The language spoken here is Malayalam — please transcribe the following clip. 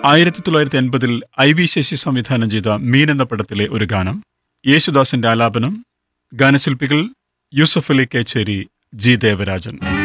1980 IV ശശി സംവിധാനം ചെയ്ത മീൻ എന്ന പടത്തിലെ ഒരു ഗാനം, യേശുദാസിന്റെ ആലാപനം, ഗാനശില്പികൾ യൂസഫ് അലി കേച്ചേരി, ജി ദേവരാജൻ.